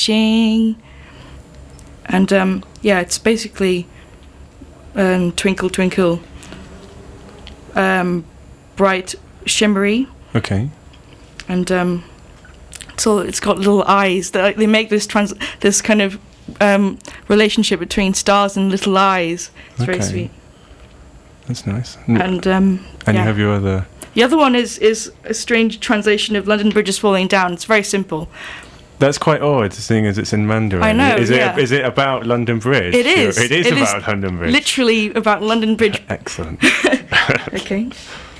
Ching. And it's basically twinkle twinkle, bright shimmery. Okay. And so it's got little eyes that they make this kind of relationship between stars and little eyes. It's very sweet. That's nice. And you have your other. The other one is a strange translation of London Bridge is Falling Down. It's very simple. That's quite odd, seeing as it's in Mandarin. I know. Is it about London Bridge? It is. It is about London Bridge. Literally about London Bridge. Excellent. Okay.